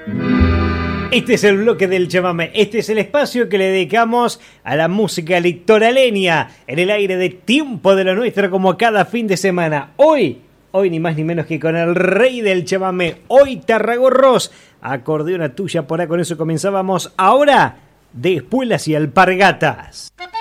Este es el bloque del chamamé, este es el espacio que le dedicamos a la música litoraleña en el aire de Tiempo de lo Nuestro, como cada fin de semana. Hoy ni más ni menos que con el rey del chamamé, hoy Tarragorros, acordeona tuya por ahí, con eso comenzábamos. Ahora, de Espuelas y Alpargatas.